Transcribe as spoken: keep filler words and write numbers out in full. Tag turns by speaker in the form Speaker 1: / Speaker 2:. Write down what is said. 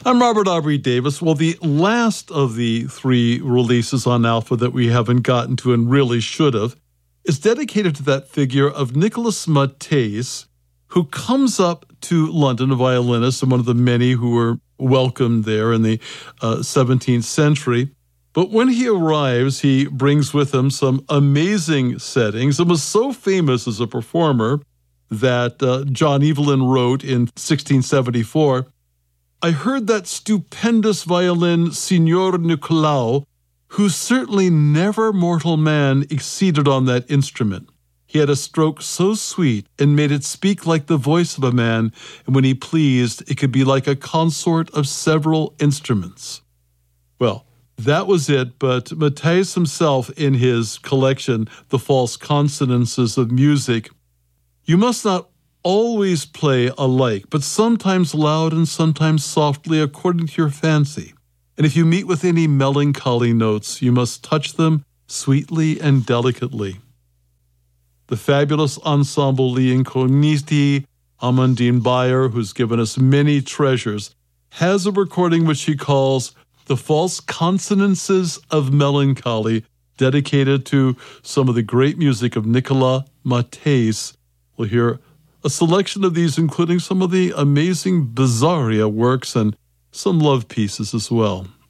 Speaker 1: I'm Robert Aubrey Davis. Well, the last of the three releases on Alpha that we haven't gotten to and really should have is dedicated to that figure of Nicholas Matthes, who comes up to London, a violinist and one of the many who were welcomed there in the uh, seventeenth century. But when he arrives, he brings with him some amazing settings and was so famous as a performer that uh, John Evelyn wrote in sixteen seventy-four, I heard that stupendous violin, Signor Nicolau, who certainly never mortal man exceeded on that instrument. He had a stroke so sweet and made it speak like the voice of a man, and when he pleased, it could be like a consort of several instruments. Well, that was it, but Matthes himself in his collection, The False Consonances of Music, you must not always play alike, but sometimes loud and sometimes softly according to your fancy. And if you meet with any melancholy notes, you must touch them sweetly and delicately. The fabulous ensemble Gli Incogniti, Amandine Bayer, who's given us many treasures, has a recording which he calls The False Consonances of Melancholy, dedicated to some of the great music of Nicolas Matthes. We'll hear a selection of these, including some of the amazing Bizarria works and some love pieces as well.